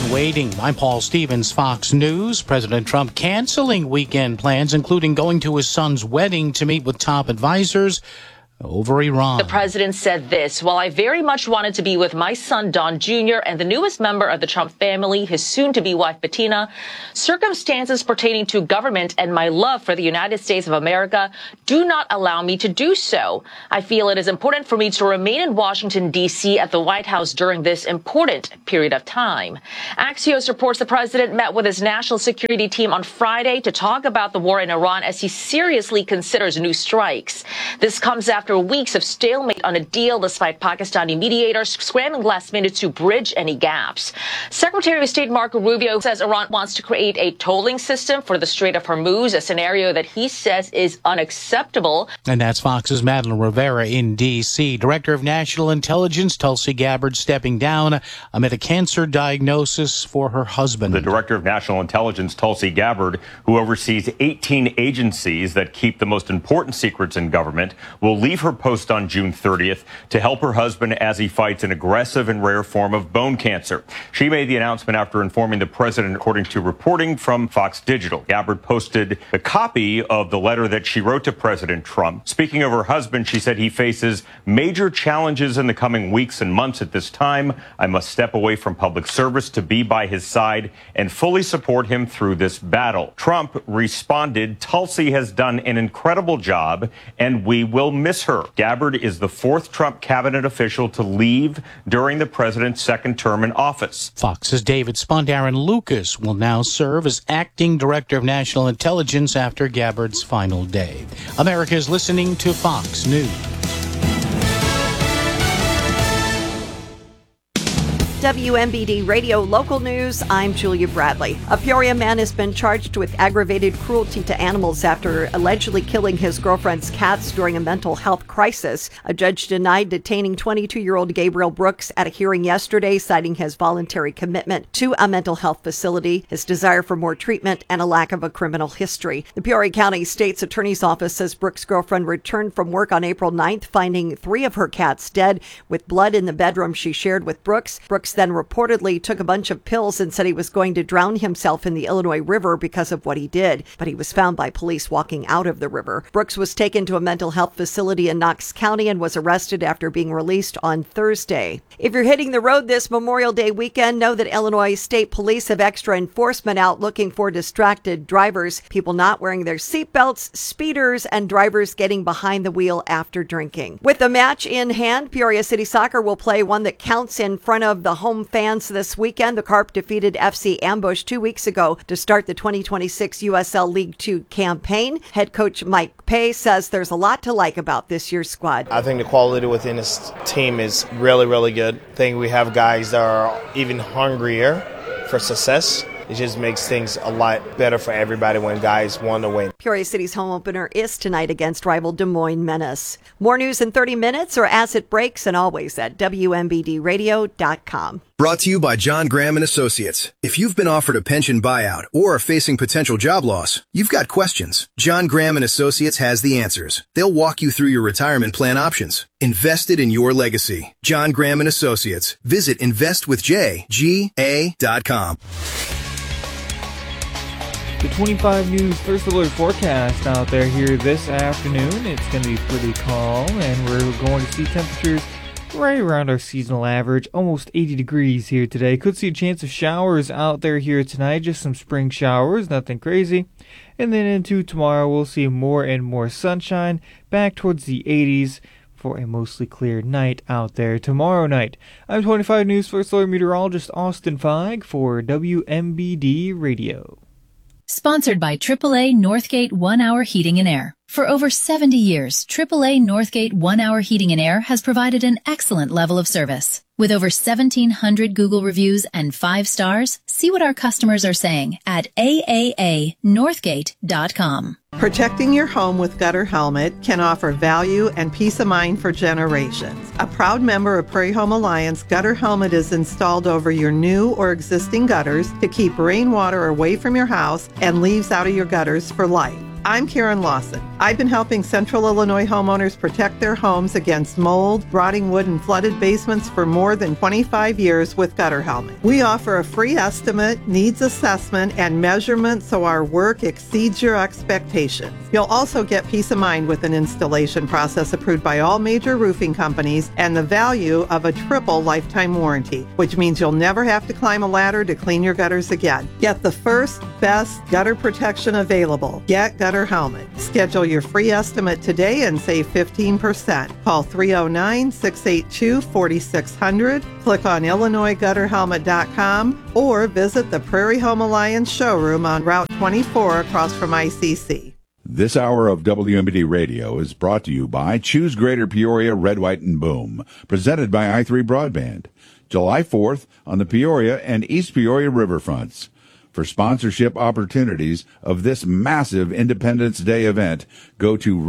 waiting. I'm Paul Stevens, Fox News. President Trump canceling weekend plans, including going to his son's wedding to meet with top advisors over Iran. The president said this: while I very much wanted to be with my son, Don Jr., and the newest member of the Trump family, his soon-to-be wife, Bettina, circumstances pertaining to government and my love for the United States of America do not allow me to do so. I feel it is important for me to remain in Washington, D.C. at the White House during this important period of time. Axios reports the president met with his national security team on Friday to talk about the war in Iran as he seriously considers new strikes. This comes after weeks of stalemate on a deal, despite Pakistani mediators scrambling last minute to bridge any gaps. Secretary of State Marco Rubio says Iran wants to create a tolling system for the Strait of Hormuz, a scenario that he says is unacceptable. And that's Fox's Madeline Rivera in D.C. Director of National Intelligence Tulsi Gabbard stepping down amid a cancer diagnosis for her husband. The Director of National Intelligence, Tulsi Gabbard, who oversees 18 agencies that keep the most important secrets in government, will leave her post on June 30th to help her husband as he fights an aggressive and rare form of bone cancer. She made the announcement after informing the president, according to reporting from Fox Digital. Gabbard posted a copy of the letter that she wrote to President Trump. Speaking of her husband, she said he faces major challenges in the coming weeks and months. At this time, I must step away from public service to be by his side and fully support him through this battle. Trump responded, Tulsi has done an incredible job and we will miss her. Gabbard is the fourth Trump cabinet official to leave during the president's second term in office. Fox's David Spunt. Lucas will now serve as acting director of national intelligence after Gabbard's final day. America is listening to Fox News. WMBD Radio Local News, I'm Julia Bradley. A Peoria man has been charged with aggravated cruelty to animals after allegedly killing his girlfriend's cats during a mental health crisis. A judge denied detaining 22-year-old Gabriel Brooks at a hearing yesterday, citing his voluntary commitment to a mental health facility, his desire for more treatment, and a lack of a criminal history. The Peoria County State's Attorney's Office says Brooks' girlfriend returned from work on April 9th, finding 3 of her cats dead with blood in the bedroom she shared with Brooks. Brooks then reportedly took a bunch of pills and said he was going to drown himself in the Illinois River because of what he did, but he was found by police walking out of the river. Brooks was taken to a mental health facility in Knox County and was arrested after being released on Thursday. If you're hitting the road this Memorial Day weekend, know that Illinois State Police have extra enforcement out looking for distracted drivers, people not wearing their seatbelts, speeders, and drivers getting behind the wheel after drinking. With the match in hand, Peoria City Soccer will play one that counts in front of the home fans this weekend. The Carp defeated FC Ambush 2 weeks ago to start the 2026 USL League 2 campaign. Head coach Mike Pay says there's a lot to like about this year's squad. I think the quality within this team is really, really good. I think we have guys that are even hungrier for success. It just makes things a lot better for everybody when guys want to win. Peoria City's home opener is tonight against rival Des Moines Menace. More news in 30 minutes or as it breaks, and always at WMBDradio.com. Brought to you by John Graham and Associates. If you've been offered a pension buyout or are facing potential job loss, you've got questions. John Graham and Associates has the answers. They'll walk you through your retirement plan options. Invested in your legacy. John Graham and Associates. Visit investwithjga.com. The 25 News First Alert forecast out there here this afternoon. It's going to be pretty calm, and we're going to see temperatures right around our seasonal average, almost 80 degrees here today. Could see a chance of showers out there here tonight, just some spring showers, nothing crazy. And then into tomorrow, we'll see more and more sunshine, back towards the 80s for a mostly clear night out there tomorrow night. I'm 25 News First Alert meteorologist Austin Feig for WMBD Radio. Sponsored by AAA Northgate 1 Hour Heating and Air. For over 70 years, AAA Northgate 1 Hour Heating and Air has provided an excellent level of service. With over 1,700 Google reviews and 5 stars, see what our customers are saying at aaanorthgate.com. Protecting your home with Gutter Helmet can offer value and peace of mind for generations. A proud member of Prairie Home Alliance, Gutter Helmet is installed over your new or existing gutters to keep rainwater away from your house and leaves out of your gutters for life. I'm Karen Lawson. I've been helping Central Illinois homeowners protect their homes against mold, rotting wood, and flooded basements for more than 25 years with Gutter Helmet. We offer a free estimate, needs assessment, and measurement so our work exceeds your expectations. You'll also get peace of mind with an installation process approved by all major roofing companies and the value of a triple lifetime warranty, which means you'll never have to climb a ladder to clean your gutters again. Get the first, best gutter protection available. Get Gutter Helmet. Schedule your free estimate today and save 15%. Call 309-682-4600. Click on IllinoisGutterHelmet.com or visit the Prairie Home Alliance showroom on Route 24 across from ICC. This hour of WMBD Radio is brought to you by Choose Greater Peoria Red, White, and Boom, presented by i3 Broadband. July 4th on the Peoria and East Peoria riverfronts. For sponsorship opportunities of this massive Independence Day event, go to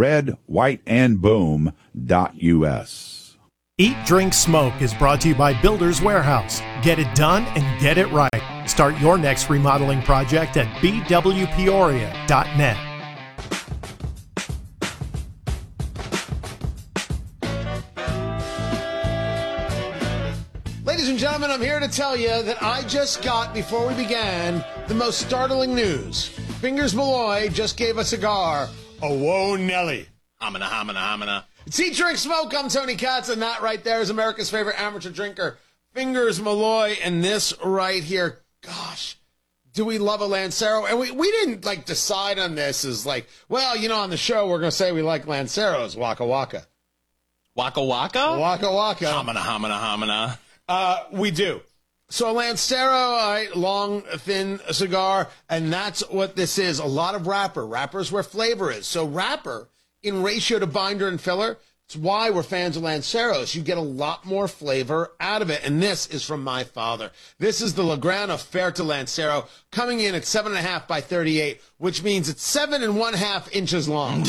redwhiteandboom.us. Eat, Drink, Smoke is brought to you by Builders Warehouse. Get it done and get it right. Start your next remodeling project at bwpeoria.net. Ladies and gentlemen, I'm here to tell you that I just got, before we began, the most startling news. Fingers Malloy just gave a cigar a whoa Nelly. Homina, homina, homina. It's Eat, Drink, Smoke. I'm Tony Katz, and that right there is America's favorite amateur drinker, Fingers Malloy. And this right here, gosh, do we love a Lancero? And we didn't, decide on this as well, on the show, we're going to say we like Lanceros. Waka Waka. Waka Waka? Waka Waka. Homina, homina, homina. We do. So a Lancero, all right, long, thin cigar, and that's what this is. A lot of wrapper. Wrapper's where flavor is. So wrapper, in ratio to binder and filler, it's why we're fans of Lanceros. You get a lot more flavor out of it, and this is from my father. This is the Legrand Oferta Lancero, coming in at 7.5 by 38, which means it's 7 1/2 inches long.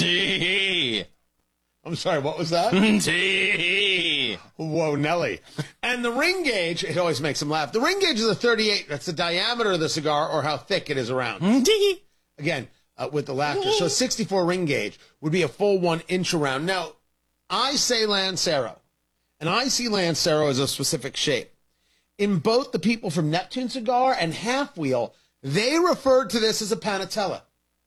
I'm sorry, what was that? Whoa, Nelly. And the ring gauge, it always makes him laugh. The ring gauge is a 38. That's the diameter of the cigar or how thick it is around. Again, with the laughter. So 64 ring gauge would be a full 1 inch around. Now, I say Lancero, and I see Lancero as a specific shape. In both the people from Neptune Cigar and Half Wheel, they referred to this as a Panatella.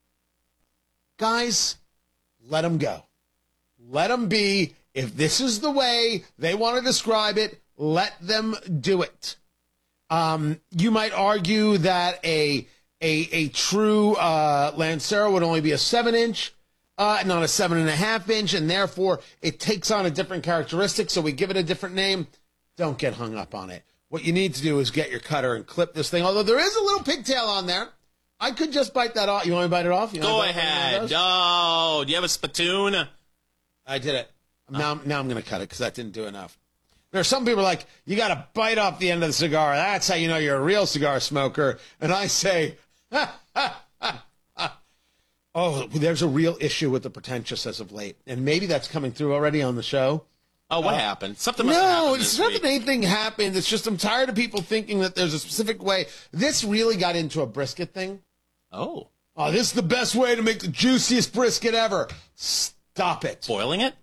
Guys, let them go. Let them be. If this is the way they want to describe it, let them do it. You might argue that a true Lancero would only be a 7-inch, not a 7.5-inch, and therefore it takes on a different characteristic, so we give it a different name. Don't get hung up on it. What you need to do is get your cutter and clip this thing, although there is a little pigtail on there. I could just bite that off. You want me to bite it off? Go ahead. Oh, do you have a spittoon? I did it. Now I'm going to cut it because that didn't do enough. There are some people like, you got to bite off the end of the cigar. That's how you know you're a real cigar smoker. And I say, oh, there's a real issue with the pretentious as of late. And maybe that's coming through already on the show. Oh, what happened? Something must have happened. No, it's not that anything happened. It's just I'm tired of people thinking that there's a specific way. This really got into a brisket thing. Oh, this is the best way to make the juiciest brisket ever. Stop it. Boiling it?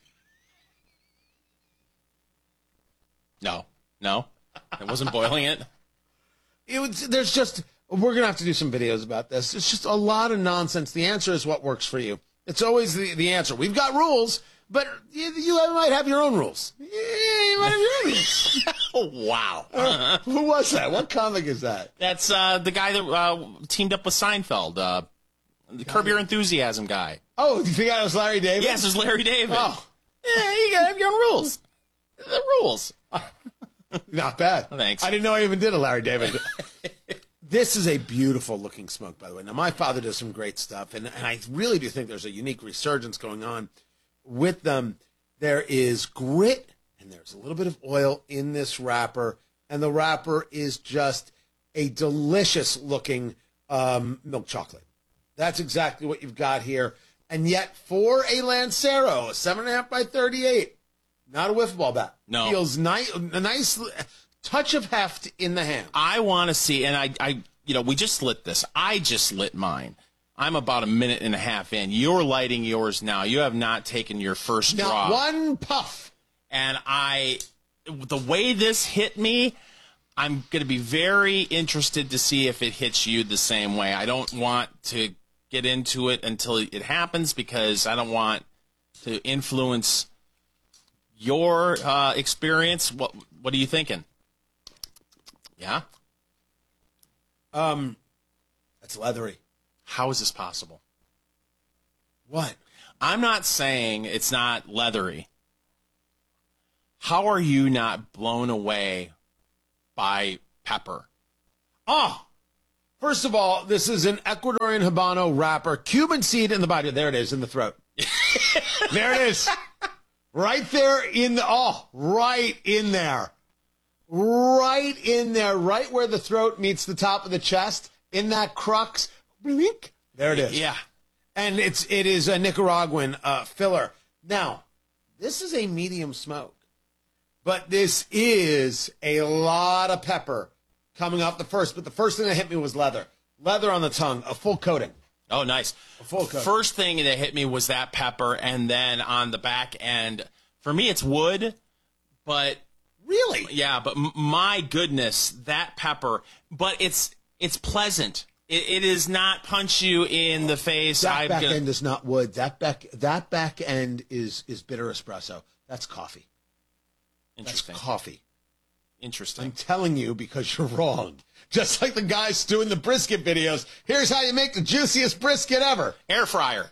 No. It wasn't boiling it. There's just, we're going to have to do some videos about this. It's just a lot of nonsense. The answer is what works for you. It's always the answer. We've got rules, but you might have your own rules. You might have your own rules. Wow. Who was that? What comic is that? That's the guy that teamed up with Seinfeld, the Curb Your Enthusiasm guy. Oh, you think that was Larry David? Yes, it's Larry David. Oh. Yeah, you got to have your own rules. The rules. Not bad. Thanks. I didn't know I even did a Larry David. This is a beautiful looking smoke, by the way. Now, my father does some great stuff, and I really do think there's a unique resurgence going on with them. There is grit, and there's a little bit of oil in this wrapper, and the wrapper is just a delicious looking milk chocolate. That's exactly what you've got here. And yet, for a Lancero, a 7.5 by 38, not a wiffle ball bat. No. Feels nice, a nice touch of heft in the hand. I want to see, and I we just lit this. I just lit mine. I'm about a minute and a half in. You're lighting yours now. You have not taken your first draw. One puff. And the way this hit me, I'm going to be very interested to see if it hits you the same way. I don't want to get into it until it happens because I don't want to influence your experience. What are you thinking? Yeah? That's leathery. How is this possible? What? I'm not saying it's not leathery. How are you not blown away by pepper? First of all, this is an Ecuadorian Habano wrapper. Cuban seed in the body. There it is, in the throat. There it is. Right there right in there. Right in there. Right where the throat meets the top of the chest. In that crux. Blink. There it is. Yeah. And it is a Nicaraguan filler. Now, this is a medium smoke. But this is a lot of pepper coming off the first. But the first thing that hit me was leather. Leather on the tongue, a full coating. Oh, nice. A full coating. First thing that hit me was that pepper, and then on the back end, for me it's wood, but... Really? Yeah, but my goodness, that pepper. But it's pleasant. It is not punch you in the face. That back end is not wood. That back end is bitter espresso. That's coffee. Interesting. That's coffee. Interesting. I'm telling you because you're wrong. Just like the guys doing the brisket videos. Here's how you make the juiciest brisket ever. Air fryer.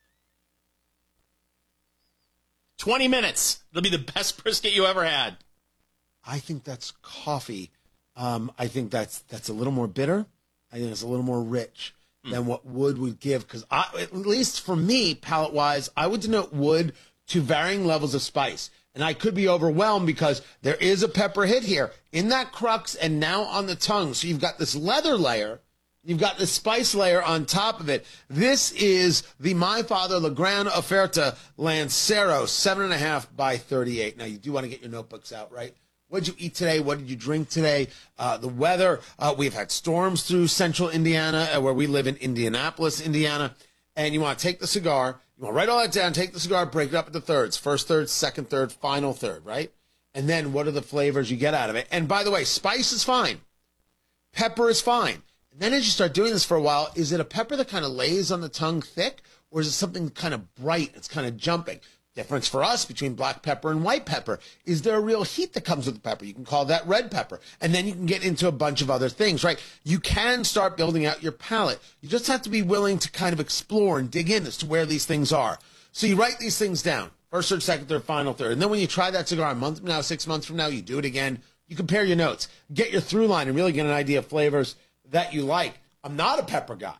20 minutes. It'll be the best brisket you ever had. I think that's coffee. I think that's a little more bitter. I think it's a little more rich than what wood would give. Because at least for me, palate-wise, I would denote wood to varying levels of spice. And I could be overwhelmed because there is a pepper hit here in that crux and now on the tongue. So you've got this leather layer. You've got the spice layer on top of it. This is the My Father La Gran Oferta Lancero 7.5 by 38. Now, you do want to get your notebooks out, right? What did you eat today? What did you drink today? The weather. We've had storms through central Indiana, where we live in Indianapolis, Indiana. And you want to take the cigar. You want to write all that down, take the cigar, break it up into thirds. First third, second third, final third, right? And then what are the flavors you get out of it? And by the way, spice is fine. Pepper is fine. And then as you start doing this for a while, is it a pepper that kind of lays on the tongue thick? Or is it something kind of bright? It's kind of jumping. Difference for us between black pepper and white pepper. Is there a real heat that comes with the pepper? You can call that red pepper. And then you can get into a bunch of other things, right? You can start building out your palate. You just have to be willing to kind of explore and dig in as to where these things are. So you write these things down. First third, second third, final third. And then when you try that cigar a month from now, 6 months from now, you do it again. You compare your notes. Get your through line and really get an idea of flavors that you like. I'm not a pepper guy.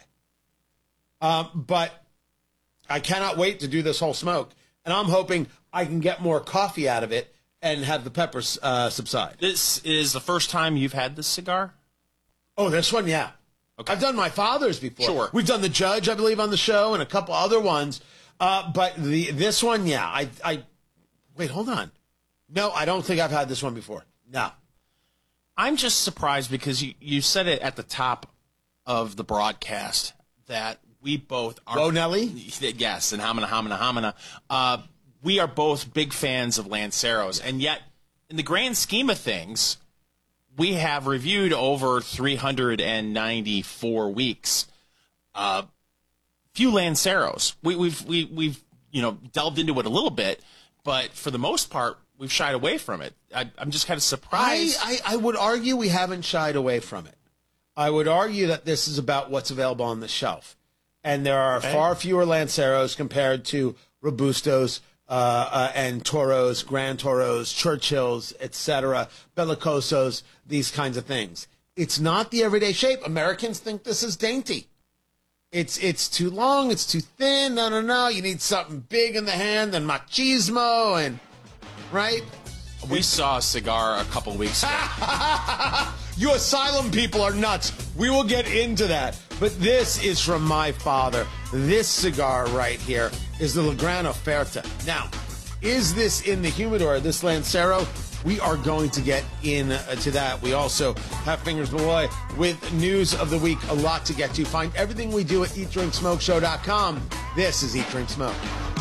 But I cannot wait to do this whole smoke. And I'm hoping I can get more coffee out of it and have the peppers subside. This is the first time you've had this cigar? Oh, this one, yeah. Okay. I've done my father's before. Sure. We've done the Judge, I believe, on the show and a couple other ones. But this one, yeah. I wait, hold on. No, I don't think I've had this one before. No. I'm just surprised because you said it at the top of the broadcast that we both are... Whoa, Nelly? Yes, and hamina. We are both big fans of Lanceros, and yet, in the grand scheme of things, we have reviewed over 394 weeks. Few Lanceros. We've delved into it a little bit, but for the most part, we've shied away from it. I'm just kind of surprised. I would argue we haven't shied away from it. I would argue that this is about what's available on the shelf. And there are far fewer Lanceros compared to Robustos and Toros, Grand Toros, Churchills, etc., Bellicosos, these kinds of things. It's not the everyday shape. Americans think this is dainty. It's too long, it's too thin. No. You need something big in the hand and machismo and right? We saw a cigar a couple weeks ago. You asylum people are nuts. We will get into that. But this is from my father. This cigar right here is the La Gran Oferta. Now, is this in the humidor, this Lancero? We are going to get into that. We also have Fingers Malloy with news of the week. A lot to get to. Find everything we do at EatDrinkSmokeShow.com. This is Eat, Drink, Smoke.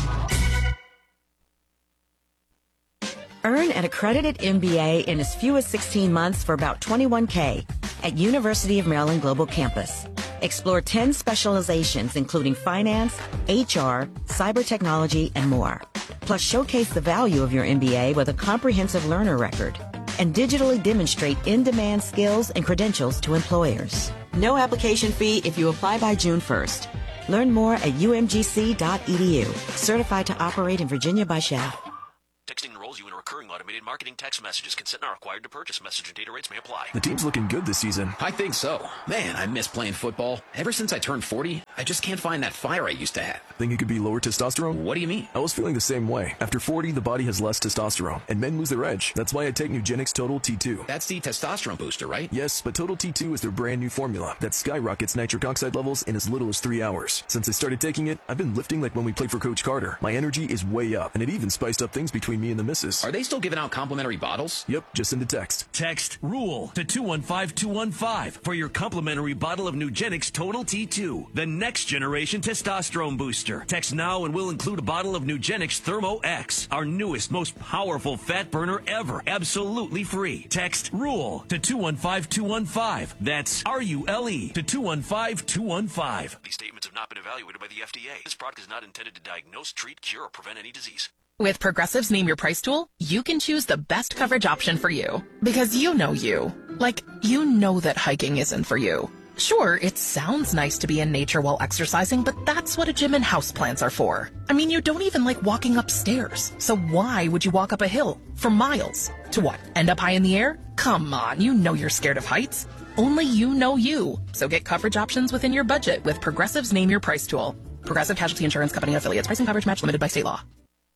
Earn an accredited MBA in as few as 16 months for about $21K at University of Maryland Global Campus. Explore 10 specializations including finance, HR, cyber technology, and more. Plus showcase the value of your MBA with a comprehensive learner record and digitally demonstrate in-demand skills and credentials to employers. No application fee if you apply by June 1st. Learn more at umgc.edu. Certified to operate in Virginia by SHAP. Texting enrolls you in a recurring automated marketing text messages. Consent not required to purchase. Message and data rates may apply. The team's looking good this season. I think so. Man, I miss playing football. Ever since I turned 40, I just can't find that fire I used to have. Think it could be lower testosterone? What do you mean? I was feeling the same way. After 40, the body has less testosterone, and men lose their edge. That's why I take Nugenix Total T2. That's the testosterone booster, right? Yes, but Total T2 is their brand new formula that skyrockets nitric oxide levels in as little as 3 hours. Since I started taking it, I've been lifting like when we played for Coach Carter. My energy is way up, and it even spiced up things between me and the missus. Are they still giving out complimentary bottles? Yep, just send a text. Text RULE to 215215 for your complimentary bottle of Nugenix Total T2, the next generation testosterone booster. Text now and we'll include a bottle of Nugenix Thermo X, our newest, most powerful fat burner ever, absolutely free. Text RULE to 215215. That's RULE to 215215. These statements have not been evaluated by the FDA. This product is not intended to diagnose, treat, cure, or prevent any disease. With Progressive's Name Your Price tool, you can choose the best coverage option for you. Because you know you. Like, you know that hiking isn't for you. Sure, it sounds nice to be in nature while exercising, but that's what a gym and houseplants are for. I mean, you don't even like walking upstairs. So why would you walk up a hill for miles? To what, end up high in the air? Come on, you know you're scared of heights. Only you know you. So get coverage options within your budget with Progressive's Name Your Price tool. Progressive Casualty Insurance Company and affiliates. Price and coverage match limited by state law.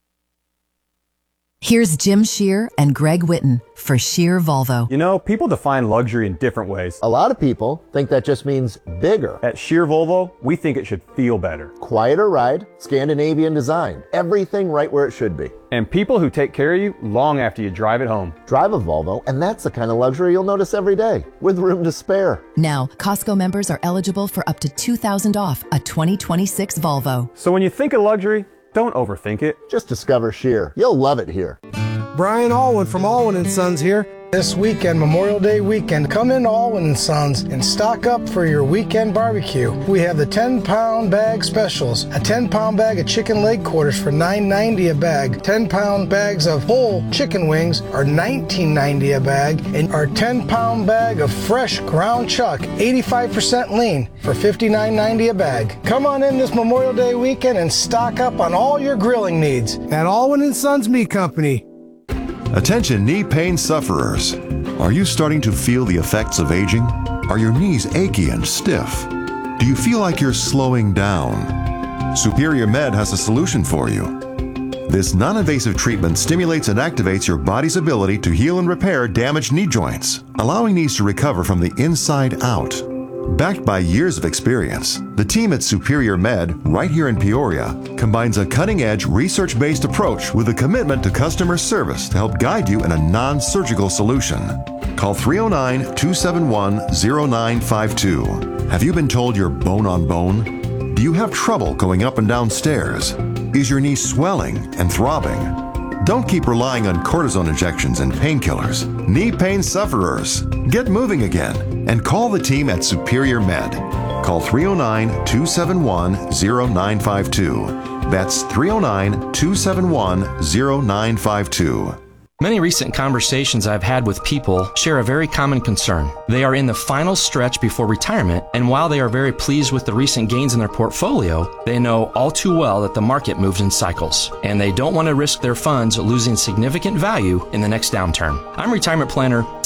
Here's Jim Shear and Greg Witten for Shear Volvo. You know, people define luxury in different ways. A lot of people think that just means bigger. At Shear Volvo, we think it should feel better. Quieter ride, Scandinavian design, everything right where it should be. And people who take care of you long after you drive it home. Drive a Volvo, and that's the kind of luxury you'll notice every day, with room to spare. Now, Costco members are eligible for up to $2,000 off a 2026 Volvo. So when you think of luxury, don't overthink it. Just discover Shear. You'll love it here. Brian Allwin from Allwin & Sons here. This weekend, Memorial Day weekend, come in to Allwin & Sons and stock up for your weekend barbecue. We have the 10-pound bag specials. A 10-pound bag of chicken leg quarters for $9.90 a bag. 10-pound bags of whole chicken wings are $19.90 a bag. And our 10-pound bag of fresh ground chuck, 85% lean, for $59.90 a bag. Come on in this Memorial Day weekend and stock up on all your grilling needs at Allwin & Sons Meat Company. Attention knee pain sufferers. Are you starting to feel the effects of aging? Are your knees achy and stiff? Do you feel like you're slowing down? Superior Med has a solution for you. This non-invasive treatment stimulates and activates your body's ability to heal and repair damaged knee joints, allowing knees to recover from the inside out. Backed by years of experience, the team at Superior Med, right here in Peoria, combines a cutting-edge, research-based approach with a commitment to customer service to help guide you in a non-surgical solution. Call 309-271-0952. Have you been told you're bone on bone? Do you have trouble going up and down stairs? Is your knee swelling and throbbing? Don't keep relying on cortisone injections and painkillers. Knee pain sufferers, get moving again and call the team at Superior Med. Call 309-271-0952. That's 309-271-0952. Many recent conversations I've had with people share a very common concern. They are in the final stretch before retirement, and while they are very pleased with the recent gains in their portfolio, they know all too well that the market moves in cycles, and they don't want to risk their funds losing significant value in the next downturn. I'm retirement planner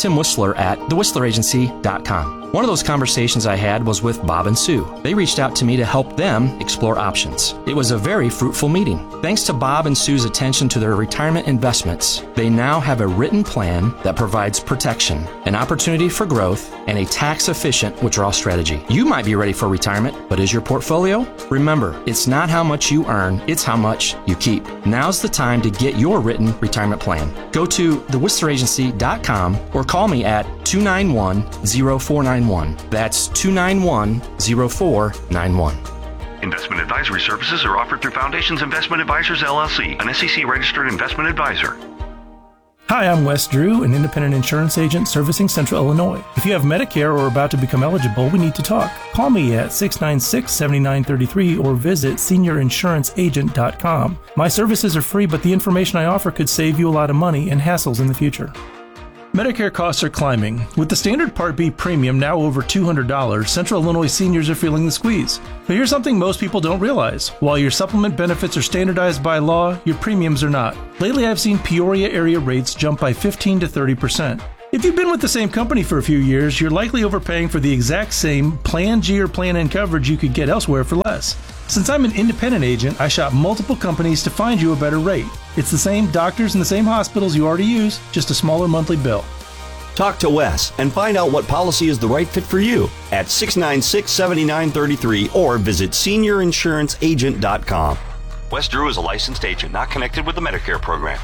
Tim Whistler at thewhistleragency.com. One of those conversations I had was with Bob and Sue. They reached out to me to help them explore options. It was a very fruitful meeting. Thanks to Bob and Sue's attention to their retirement investments, they now have a written plan that provides protection, an opportunity for growth, and a tax-efficient withdrawal strategy. You might be ready for retirement, but is your portfolio? Remember, it's not how much you earn, it's how much you keep. Now's the time to get your written retirement plan. Go to thewhistleragency.com or call me at 291-0491. That's 291-0491. Investment advisory services are offered through Foundations Investment Advisors, LLC, an SEC-registered investment advisor. Hi, I'm Wes Drew, an independent insurance agent servicing Central Illinois. If you have Medicare or are about to become eligible, we need to talk. Call me at 696-7933 or visit seniorinsuranceagent.com. My services are free, but the information I offer could save you a lot of money and hassles in the future. Medicare costs are climbing. With the standard Part B premium now over $200, Central Illinois seniors are feeling the squeeze. But here's something most people don't realize. While your supplement benefits are standardized by law, your premiums are not. Lately, I've seen Peoria area rates jump by 15 to 30%. If you've been with the same company for a few years, you're likely overpaying for the exact same Plan G or Plan N coverage you could get elsewhere for less. Since I'm an independent agent, I shop multiple companies to find you a better rate. It's the same doctors and the same hospitals you already use, just a smaller monthly bill. Talk to Wes and find out what policy is the right fit for you at 696-7933 or visit seniorinsuranceagent.com. Wes Drew is a licensed agent, not connected with the Medicare program.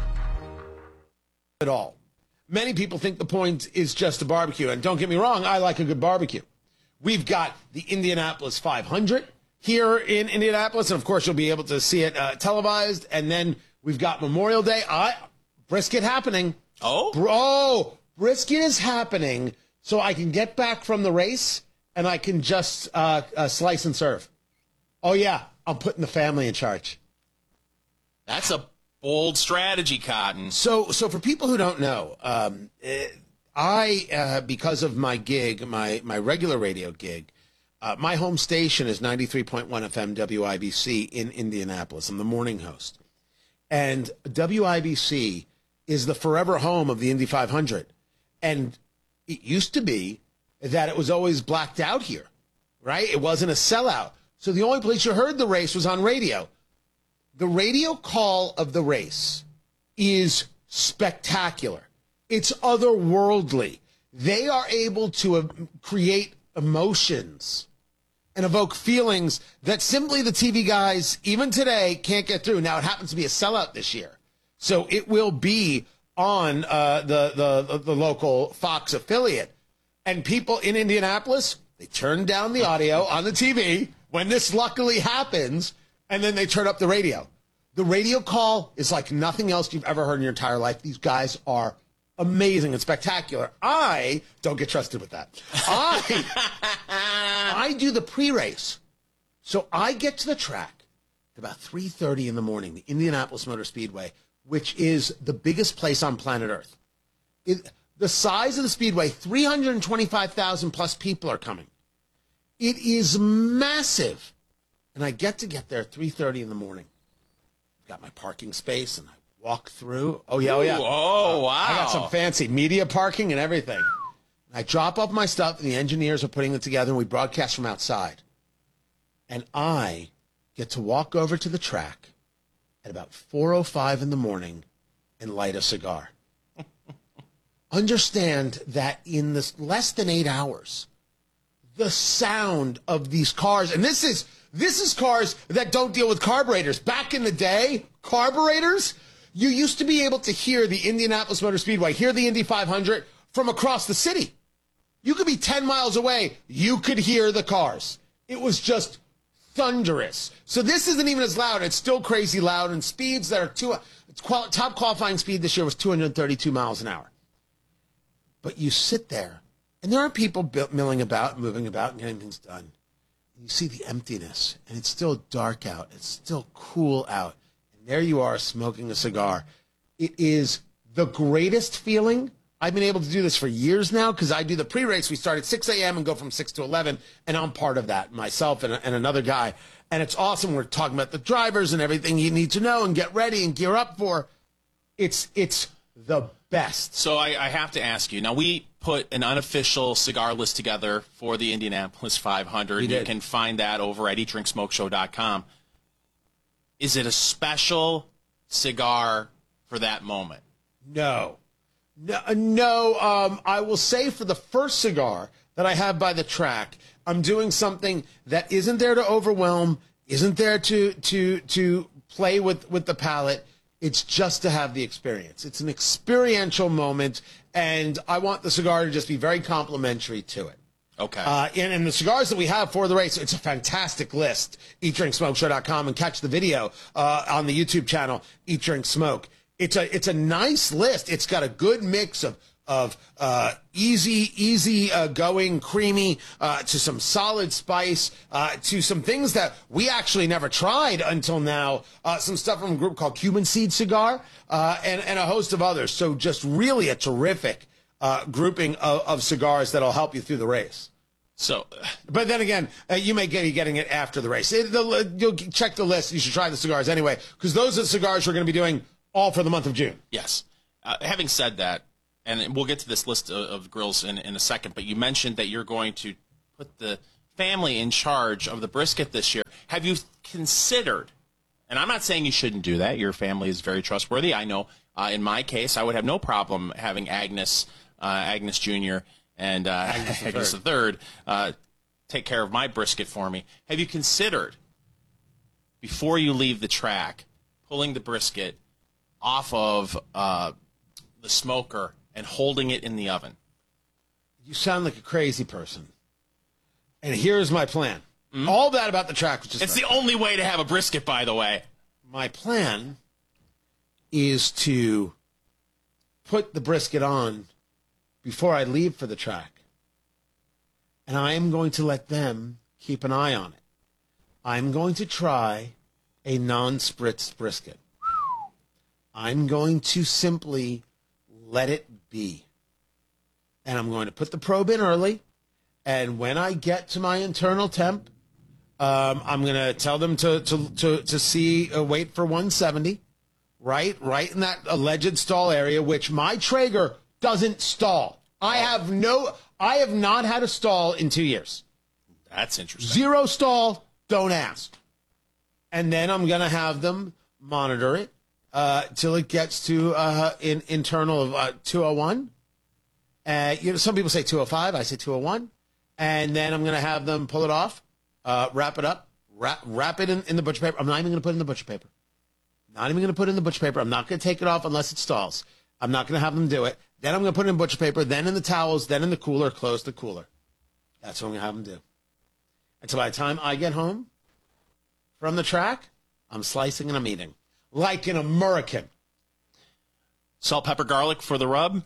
At all. Many people think the point is just a barbecue, and don't get me wrong, I like a good barbecue. We've got the Indianapolis 500 here in Indianapolis, and of course you'll be able to see it televised, and then we've got Memorial Day. Brisket happening. Brisket is happening, so I can get back from the race, and I can just slice and serve. Oh, yeah, I'm putting the family in charge. That's a bold strategy, Cotton. So for people who don't know, I because of my gig, my regular radio gig, my home station is 93.1 FM WIBC in Indianapolis. I'm the morning host. And WIBC is the forever home of the Indy 500. And it used to be that it was always blacked out here, right? It wasn't a sellout. So the only place you heard the race was on radio. The radio call of the race is spectacular. It's otherworldly. They are able to create emotions and evoke feelings that simply the TV guys, even today, can't get through. Now, it happens to be a sellout this year, so it will be on the local Fox affiliate. And people in Indianapolis, they turn down the audio on the TV when this luckily happens, and then they turn up the radio. The radio call is like nothing else you've ever heard in your entire life. These guys are amazing and spectacular. I don't get trusted with that. I do the pre-race. So I get to the track at about 3:30 in the morning, the Indianapolis Motor Speedway, which is the biggest place on planet Earth. The size of the Speedway, 325,000 plus people are coming. It is massive. And I get there at 3:30 in the morning. Got my parking space, and I walk through. Oh, yeah. Oh, wow. I got some fancy media parking and everything. And I drop off my stuff, and the engineers are putting it together, and we broadcast from outside. And I get to walk over to the track at about 4:05 in the morning and light a cigar. Understand that in this less than 8 hours, the sound of these cars, and this is cars that don't deal with carburetors. Back in the day, carburetors, you used to be able to hear the Indianapolis Motor Speedway, hear the Indy 500 from across the city. You could be 10 miles away. You could hear the cars. It was just thunderous. So this isn't even as loud. It's still crazy loud, and speeds that are top qualifying speed this year was 232 miles an hour. But you sit there, and there are people milling about, moving about, and getting things done. You see the emptiness, and it's still dark out. It's still cool out. And there you are smoking a cigar. It is the greatest feeling. I've been able to do this for years now because I do the pre-race. We start at 6 a.m. and go from 6 to 11, and I'm part of that, myself and another guy. And it's awesome. We're talking about the drivers and everything you need to know and get ready and gear up for. It's the best. So I have to ask you. Now, we put an unofficial cigar list together for the Indianapolis 500. You can find that over at eatdrinksmokeshow.com. Is it a special cigar for that moment? No. I will say for the first cigar that I have by the track, I'm doing something that isn't there to overwhelm, isn't there to play with the palate. It's just to have the experience. It's an experiential moment, and I want the cigar to just be very complimentary to it. Okay. And the cigars that we have for the race, it's a fantastic list. EatDrinkSmokeShow.com, and catch the video on the YouTube channel, Eat Drink Smoke. It's a nice list. It's got a good mix of easy going, creamy, to some solid spice, to some things that we actually never tried until now. Some stuff from a group called Cuban Seed Cigar, and a host of others. So just really a terrific grouping of cigars that'll help you through the race. So, but then again, you may be getting it after the race. You'll check the list. You should try the cigars anyway, because those are the cigars we're going to be doing all for the month of June. Yes. Having said that, and we'll get to this list of grills in a second, but you mentioned that you're going to put the family in charge of the brisket this year. Have you considered, and I'm not saying you shouldn't do that, your family is very trustworthy. I know in my case, I would have no problem having Agnes Jr. and Agnes III take care of my brisket for me. Have you considered, before you leave the track, pulling the brisket off of the smoker and holding it in the oven? You sound like a crazy person. And here's my plan. All that about the track was just... It's the only way to have a brisket, by the way. My plan is to put the brisket on before I leave for the track. And I am going to let them keep an eye on it. I'm going to try a non-spritzed brisket. I'm going to simply let it be. And I'm going to put the probe in early. And when I get to my internal temp, I'm going to tell them to see, wait for 170, right in that alleged stall area, which my Traeger doesn't stall. I have not had a stall in 2 years. That's interesting. 0 stall, don't ask. And then I'm going to have them monitor it till it gets to internal of 201. Some people say 205. I say 201. And then I'm going to have them pull it off, wrap it up, wrap it in the butcher paper. I'm not even going to put it in the butcher paper. Not even going to put it in the butcher paper. I'm not going to take it off unless it stalls. I'm not going to have them do it. Then I'm going to put it in butcher paper, then in the towels, then in the cooler, close the cooler. That's what I'm going to have them do. And so by the time I get home from the track, I'm slicing and I'm eating. Like an American. Salt, pepper, garlic for the rub?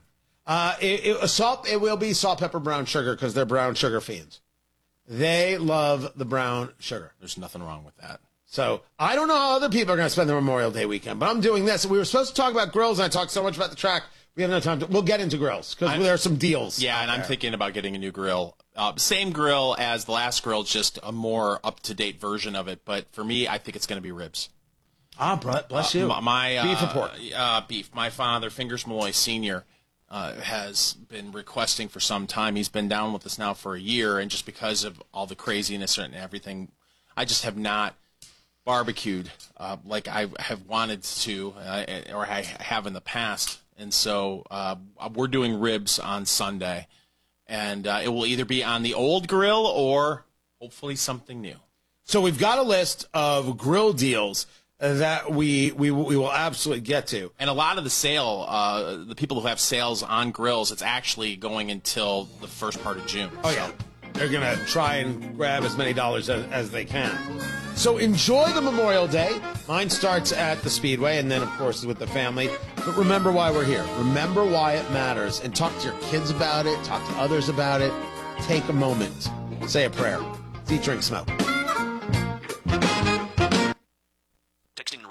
It will be salt, pepper, brown sugar, because they're brown sugar fiends. They love the brown sugar. There's nothing wrong with that. So I don't know how other people are going to spend their Memorial Day weekend, but I'm doing this. We were supposed to talk about grills, and I talked so much about the track. We have no time we'll get into grills, because there are some deals. Yeah, and I'm thinking about getting a new grill. Same grill as the last grill, just a more up-to-date version of it. But for me, I think it's going to be ribs. Bless you. Beef or pork? Beef. My father, Fingers Malloy Sr., has been requesting for some time. He's been down with us now for a year, and just because of all the craziness and everything, I just have not barbecued like I have wanted to, or I have in the past. And so we're doing ribs on Sunday, and it will either be on the old grill or hopefully something new. So we've got a list of grill deals that we will absolutely get to. And a lot of the sale, the people who have sales on grills, it's actually going until the first part of June. Oh, yeah. They're going to try and grab as many dollars as they can. So enjoy the Memorial Day. Mine starts at the Speedway and then, of course, with the family. But remember why we're here. Remember why it matters. And talk to your kids about it. Talk to others about it. Take a moment. Say a prayer. Eat, drink, smoke. Texting enrolls you in a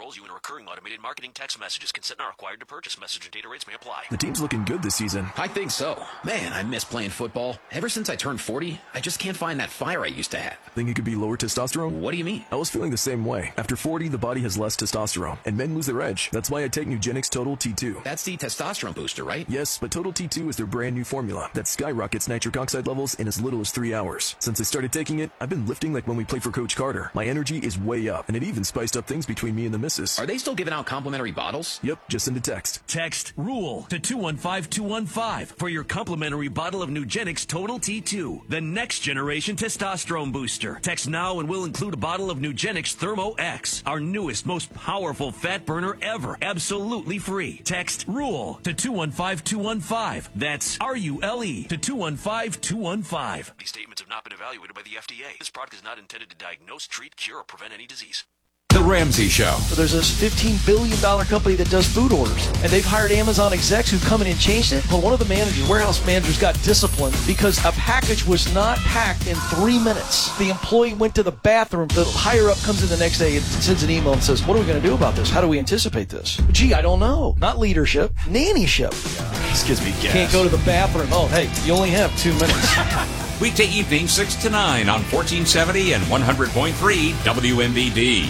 recurring automated marketing text messages. Consent not required to purchase. Message and data rates may apply. The team's looking good this season. I think so. Man, I miss playing football. Ever since I turned 40, I just can't find that fire I used to have. Think it could be lower testosterone? What do you mean? I was feeling the same way. After 40, the body has less testosterone, and men lose their edge. That's why I take Nugenix Total T2. That's the testosterone booster, right? Yes, but Total T2 is their brand new formula that skyrockets nitric oxide levels in as little as 3 hours. Since I started taking it, I've been lifting like when we played for Coach Carter. My energy is way up, and it even spiced up things between me and the missus. Are they still giving out complimentary bottles? Yep, just send a text. Text RULE to 215-215 for your complimentary bottle of Nugenix Total T2, the next generation testosterone booster. Text now and we'll include a bottle of Nugenix Thermo X, our newest, most powerful fat burner ever, absolutely free. Text RULE to 215-215. That's RULE to 215-215. These statements have not been evaluated by the FDA. This product is not intended to diagnose, treat, cure, or prevent any disease. The Ramsey Show. So there's this $15 billion company that does food orders, and they've hired Amazon execs who come in and changed it. Well, one of the warehouse managers got disciplined because a package was not packed in 3 minutes. The employee went to the bathroom. The higher up comes in the next day and sends an email and says, what are we going to do about this? How do we anticipate this? Gee, I don't know. Not leadership, nannyship. This gives me gas. Can't go to the bathroom. Oh, hey, you only have 2 minutes. Weekday evening, 6 to 9 on 1470 and 100.3 WMBD.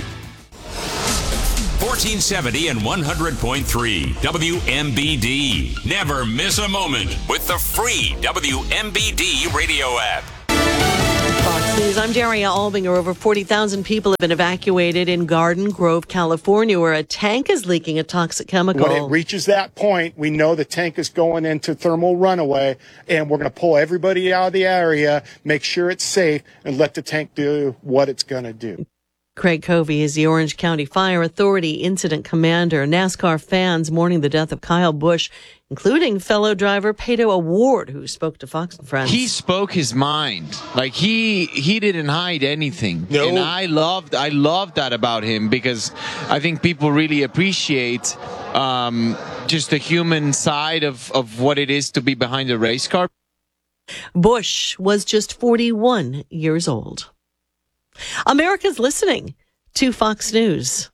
1470 and 100.3 WMBD. Never miss a moment with the free WMBD radio app. Fox News, I'm Daria Albinger. Over 40,000 people have been evacuated in Garden Grove, California, where a tank is leaking a toxic chemical. When it reaches that point, we know the tank is going into thermal runaway, and we're going to pull everybody out of the area, make sure it's safe, and let the tank do what it's going to do. Craig Covey is the Orange County Fire Authority incident commander. NASCAR fans mourning the death of Kyle Busch, including fellow driver Pato O'Ward, who spoke to Fox and Friends. He spoke his mind. Like he didn't hide anything. No. And I loved that about him, because I think people really appreciate just the human side of what it is to be behind a race car. Busch was just 41 years old. America's listening to Fox News.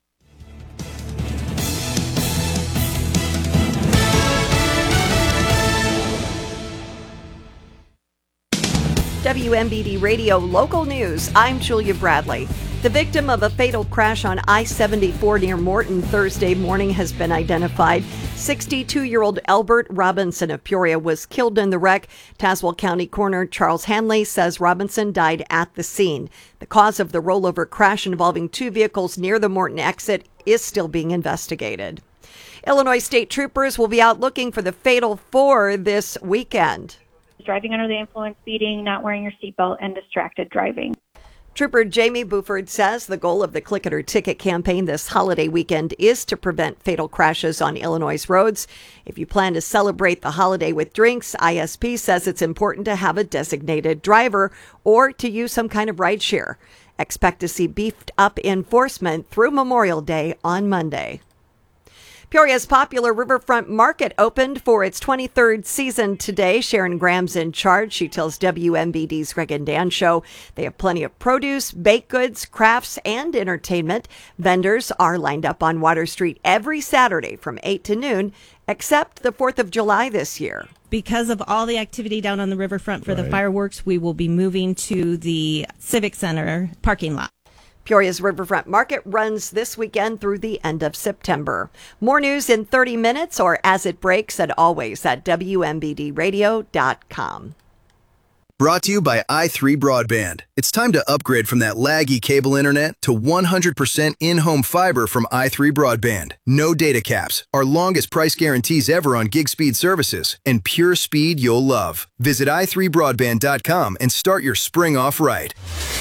WMBD Radio Local News. I'm Julia Bradley. The victim of a fatal crash on I-74 near Morton Thursday morning has been identified. 62-year-old Albert Robinson of Peoria was killed in the wreck. Tazewell County Coroner Charles Hanley says Robinson died at the scene. The cause of the rollover crash involving two vehicles near the Morton exit is still being investigated. Illinois state troopers will be out looking for the fatal four this weekend. Driving under the influence, speeding, not wearing your seatbelt, and distracted driving. Trooper Jamie Buford says the goal of the Click It or Ticket campaign this holiday weekend is to prevent fatal crashes on Illinois' roads. If you plan to celebrate the holiday with drinks, ISP says it's important to have a designated driver or to use some kind of rideshare. Expect to see beefed up enforcement through Memorial Day on Monday. Peoria's popular Riverfront Market opened for its 23rd season today. Sharon Graham's in charge. She tells WMBD's Greg and Dan show they have plenty of produce, baked goods, crafts, and entertainment. Vendors are lined up on Water Street every Saturday from 8 to noon, except the 4th of July this year. Because of all the activity down on the riverfront for the fireworks, we will be moving to the Civic Center parking lot. Peoria's Riverfront Market runs this weekend through the end of September. More news in 30 minutes or as it breaks, and always at WMBDradio.com. Brought to you by i3 Broadband. It's time to upgrade from that laggy cable internet to 100% in-home fiber from i3 Broadband. No data caps, our longest price guarantees ever on gig speed services, and pure speed you'll love. Visit i3broadband.com and start your spring off right.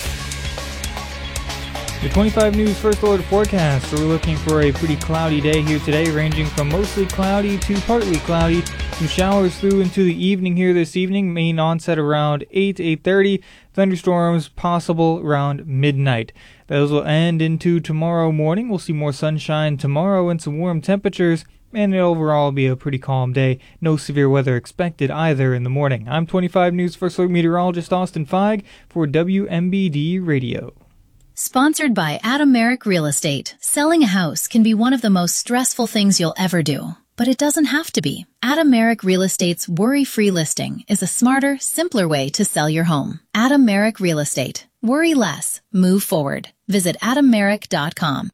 The 25 News First Alert forecast. We're looking for a pretty cloudy day here today, ranging from mostly cloudy to partly cloudy. Some showers through into the evening here this evening. Main onset around 8:30. Thunderstorms possible around midnight. Those will end into tomorrow morning. We'll see more sunshine tomorrow and some warm temperatures. And it'll overall be a pretty calm day. No severe weather expected either in the morning. I'm 25 News First Alert meteorologist Austin Feig for WMBD Radio. Sponsored by Adam Merrick Real Estate. Selling a house can be one of the most stressful things you'll ever do, but it doesn't have to be. Adam Merrick Real Estate's worry-free listing is a smarter, simpler way to sell your home. Adam Merrick Real Estate. Worry less. Move forward. Visit adammerrick.com.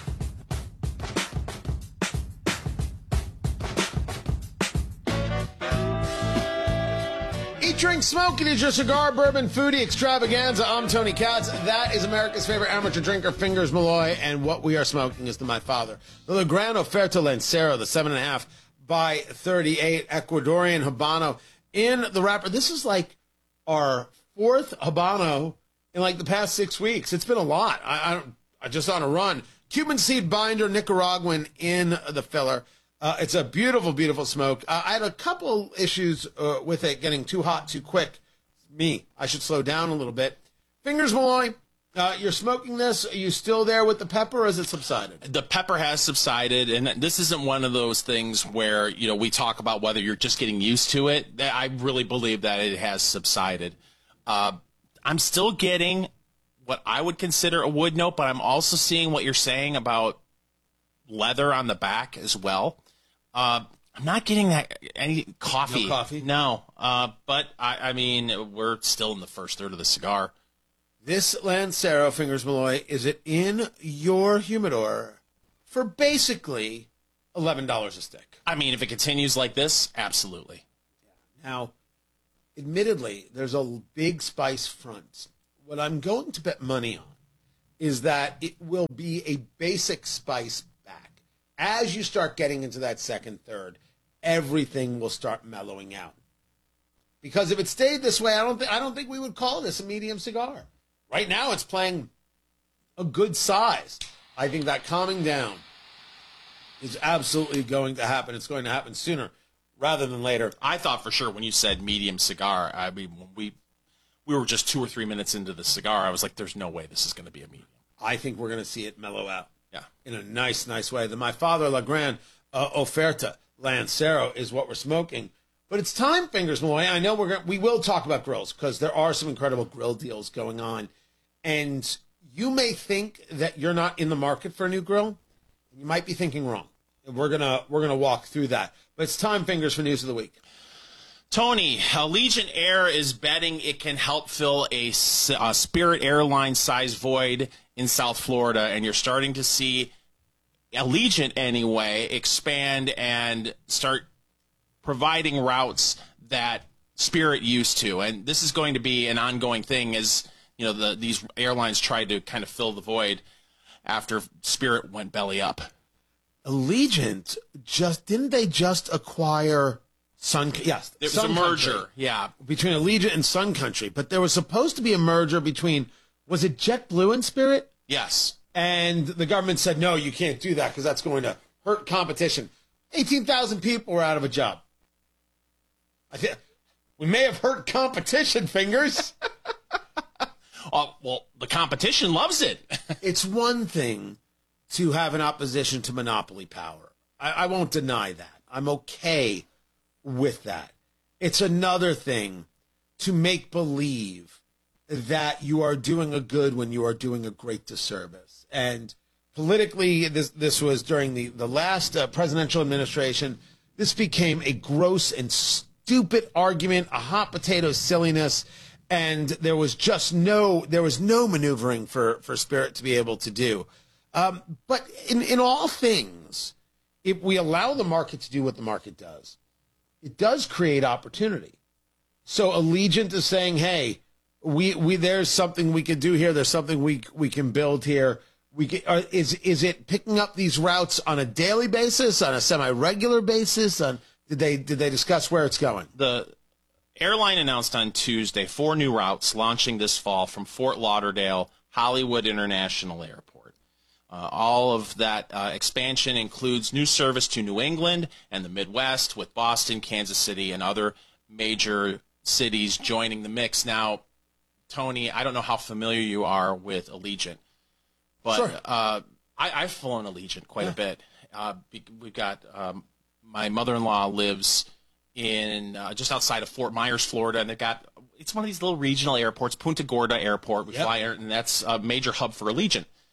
Eat, drink, smoke. It is your cigar, bourbon, foodie extravaganza. I'm Tony Katz. That is America's favorite amateur drinker, Fingers Malloy. And what we are smoking is to my father. The Gran Oferta Lancero, the 7.5 by 38 Ecuadorian Habano in the wrapper. This is like our fourth Habano in like the past 6 weeks. It's been a lot. I just on a run. Cuban seed binder, Nicaraguan in the filler. It's a beautiful, beautiful smoke. I had a couple issues with it getting too hot too quick. I should slow down a little bit. Fingers Malloy, you're smoking this. Are you still there with the pepper, or has it subsided? The pepper has subsided, and this isn't one of those things where, we talk about whether you're just getting used to it. I really believe that it has subsided. I'm still getting what I would consider a wood note, but I'm also seeing what you're saying about leather on the back as well. I'm not getting any coffee. No coffee? No. But, I mean, we're still in the first third of the cigar. This Lancero, Fingers Malloy, is it in your humidor for basically $11 a stick? I mean, if it continues like this, absolutely. Now, admittedly, there's a big spice front. What I'm going to bet money on is that it will be a basic spice back. As you start getting into that second, third, everything will start mellowing out. Because if it stayed this way, I don't think we would call this a medium cigar. Right now, it's playing a good size. I think that calming down is absolutely going to happen. It's going to happen sooner rather than later. I thought for sure when you said medium cigar, I mean, we were just 2 or 3 minutes into the cigar. I was like, there's no way this is going to be a medium. I think we're going to see it mellow out. Yeah. In a nice, nice way. My father, La Gran Oferta Lancero is what we're smoking. But it's time, Fingers Malloy. I know we will talk about grills because there are some incredible grill deals going on. And you may think that you're not in the market for a new grill. You might be thinking wrong. And we're gonna walk through that. But it's time, Fingers, for News of the Week. Tony, Allegiant Air is betting it can help fill a Spirit Airlines size void in South Florida, and you're starting to see Allegiant, anyway, expand and start providing routes that Spirit used to. And this is going to be an ongoing thing as, these airlines tried to kind of fill the void after Spirit went belly up. Allegiant didn't they just acquire Sun? Yes, it was a merger. Yeah, between Allegiant and Sun Country, but there was supposed to be a merger between, was it JetBlue and Spirit? Yes, and the government said no, you can't do that because that's going to hurt competition. 18,000 people were out of a job. I think we may have hurt competition, Fingers. Well, the competition loves it. It's one thing to have an opposition to monopoly power. I won't deny that. I'm okay with that. It's another thing to make believe that you are doing a good when you are doing a great disservice. And politically, this was during the last presidential administration. This became a gross and stupid argument, a hot potato silliness. And there was no maneuvering for Spirit to be able to do. But in all things, if we allow the market to do what the market does, it does create opportunity. So Allegiant is saying, hey, we there's something we can do here. There's something we can build here. Is it picking up these routes on a daily basis, on a semi-regular basis? Did they discuss where it's going? The airline announced on Tuesday 4 new routes launching this fall from Fort Lauderdale, Hollywood International Airport. All of that expansion includes new service to New England and the Midwest, with Boston, Kansas City, and other major cities joining the mix. Now, Tony, I don't know how familiar you are with Allegiant, but sure. I've flown Allegiant quite a bit. We've got my mother-in-law lives in just outside of Fort Myers, Florida, and it's one of these little regional airports, Punta Gorda Airport. We fly, and that's a major hub for Allegiant.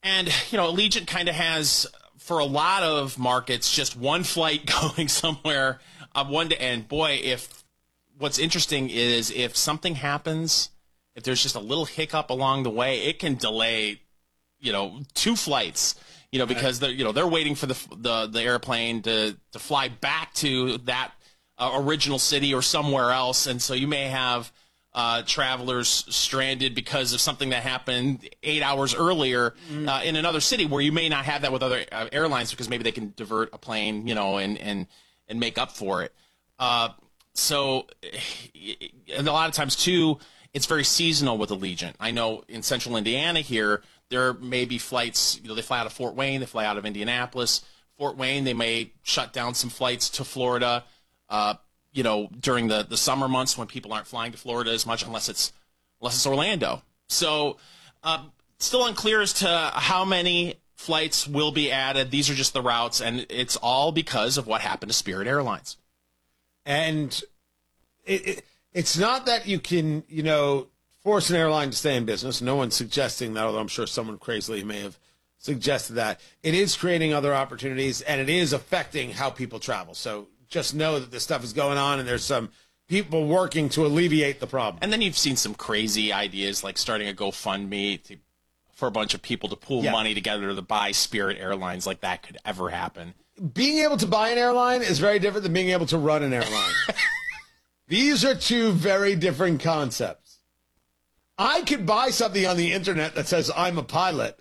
And, Allegiant kind of has, for a lot of markets, just one flight going somewhere one day. And boy, what's interesting is if something happens, if there's just a little hiccup along the way, it can delay, 2 flights, because they're waiting for the airplane to fly back to that original city or somewhere else. And so you may have travelers stranded because of something that happened 8 hours earlier in another city, where you may not have that with other airlines, because maybe they can divert a plane, and make up for it. So and a lot of times too, it's very seasonal with Allegiant. I know in central Indiana here, there may be flights, they fly out of Fort Wayne, they fly out of Indianapolis. Fort Wayne, they may shut down some flights to Florida, during the summer months when people aren't flying to Florida as much, unless it's Orlando. So still unclear as to how many flights will be added. These are just the routes, and it's all because of what happened to Spirit Airlines. And it's not that you can, force an airline to stay in business. No one's suggesting that, although I'm sure someone crazily may have suggested that. It is creating other opportunities, and it is affecting how people travel. So just know that this stuff is going on, and there's some people working to alleviate the problem. And then you've seen some crazy ideas like starting a GoFundMe for a bunch of people to pool money together to buy Spirit Airlines, like that could ever happen. Being able to buy an airline is very different than being able to run an airline. These are two very different concepts. I could buy something on the internet that says I'm a pilot.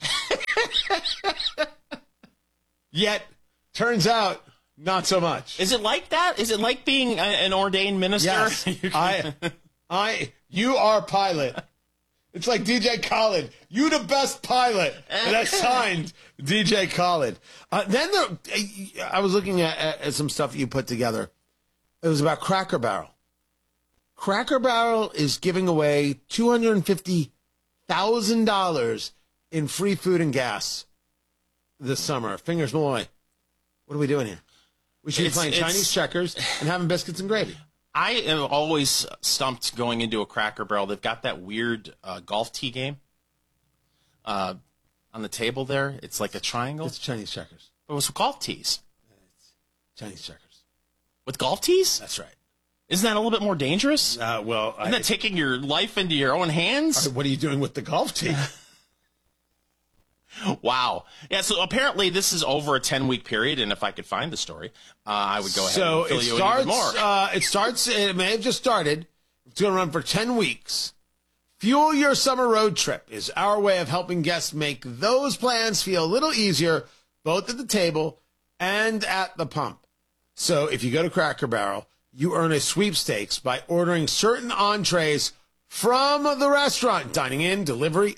Yet, turns out, not so much. Is it like that? Is it like being an ordained minister? Yes. You are pilot. It's like DJ Khaled. You the best pilot. And I signed DJ Khaled. Then I was looking at some stuff you put together. It was about Cracker Barrel. Cracker Barrel is giving away $250,000 in free food and gas this summer. Fingers Malloy. What are we doing here? We should be playing Chinese checkers and having biscuits and gravy. I am always stumped going into a Cracker Barrel. They've got that weird golf tee game on the table there. It's like a triangle. It's Chinese checkers. It was golf tees. It's Chinese checkers. With golf tees? That's right. Isn't that a little bit more dangerous? Isn't that taking your life into your own hands? What are you doing with the golf tee? Wow. Yeah, so apparently this is over a 10-week period, and if I could find the story, I would go ahead and fill you in even more. It may have just started. It's going to run for 10 weeks. Fuel Your Summer Road Trip is our way of helping guests make those plans feel a little easier, both at the table and at the pump. So if you go to Cracker Barrel, you earn a sweepstakes by ordering certain entrees from the restaurant. Dining in, delivery.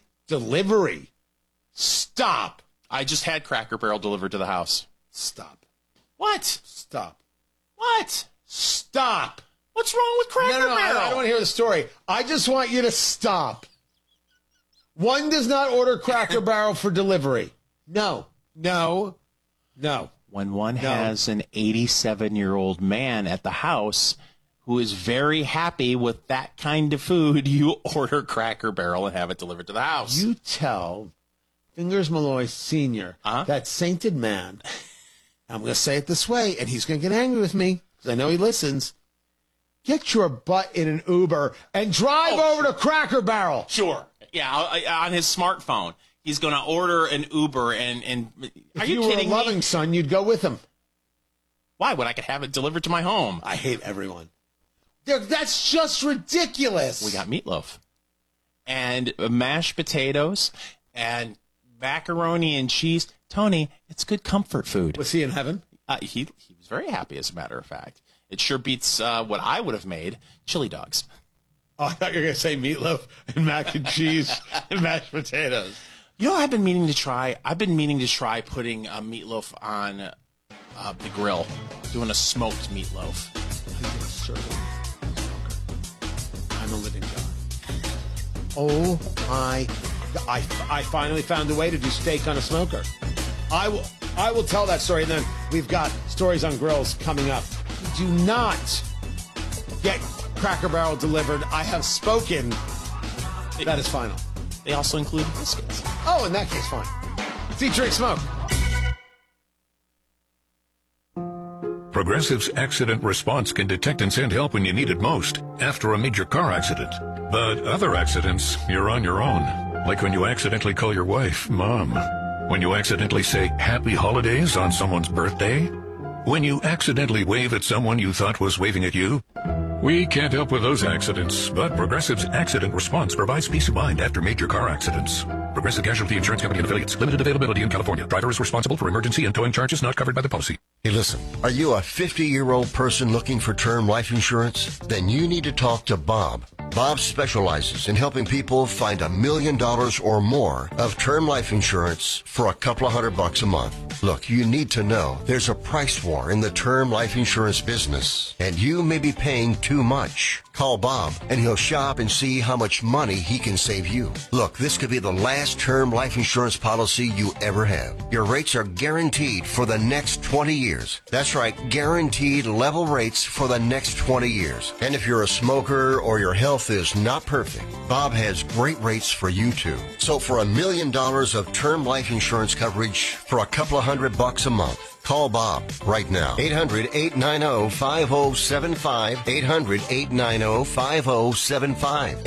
Stop. I just had Cracker Barrel delivered to the house. Stop. What? Stop. What? Stop. What's wrong with Cracker Barrel? I don't want to hear the story. I just want you to stop. One does not order Cracker Barrel for delivery. No. When one has an 87-year-old man at the house who is very happy with that kind of food, you order Cracker Barrel and have it delivered to the house. You tell Fingers Malloy Sr., that sainted man, I'm going to say it this way, and he's going to get angry with me, because I know he listens. Get your butt in an Uber and drive over to Cracker Barrel. Sure. Yeah, on his smartphone. He's going to order an Uber and are you kidding me? If you were a loving son, you'd go with him. Why? When I could have it delivered to my home. I hate everyone. That's just ridiculous. We got meatloaf and mashed potatoes and macaroni and cheese. Tony, it's good comfort food. Was he in heaven? He was very happy, as a matter of fact. It sure beats what I would have made, chili dogs. Oh, I thought you were going to say meatloaf and mac and cheese and mashed potatoes. You know what I've been meaning to try? I've been meaning to try putting meatloaf on the grill, doing a smoked meatloaf. I'm a living God. Oh, I finally found a way to do steak on a smoker. I will tell that story, and then we've got stories on grills coming up. Do not get Cracker Barrel delivered. I have spoken. That is final. They also include biscuits. Oh, in that case, fine. featuring Smoke. Progressive's accident response can detect and send help when you need it most after a major car accident. But other accidents, you're on your own. Like when you accidentally call your wife Mom. When you accidentally say Happy Holidays on someone's birthday. When you accidentally wave at someone you thought was waving at you. We can't help with those accidents, but Progressive's accident response provides peace of mind after major car accidents. Progressive Casualty Insurance Company and Affiliates. Limited availability in California. Driver is responsible for emergency and towing charges not covered by the policy. Hey, listen, are you a 50-year-old person looking for term life insurance? Then you need to talk to Bob. Bob specializes in helping people find $1 million or more of term life insurance for a couple of $100 a month. Look, you need to know there's a price war in the term life insurance business, and you may be paying too much. Call Bob, and he'll shop and see how much money he can save you. Look, this could be the last term life insurance policy you ever have. Your rates are guaranteed for the next 20 years. That's right, guaranteed level rates for the next 20 years. And if you're a smoker or your health is not perfect, Bob has great rates for you too. So for $1 million of term life insurance coverage for a couple of $100 a month, call Bob right now. 800-890-5075. 800-890-5075.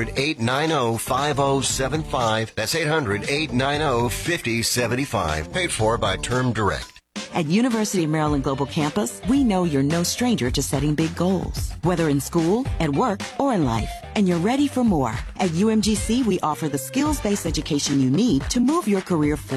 800-890-5075. That's 800-890-5075. Paid for by Term Direct. At University of Maryland Global Campus, we know you're no stranger to setting big goals, whether in school, at work, or in life. And you're ready for more. At UMGC, we offer the skills-based education you need to move your career forward.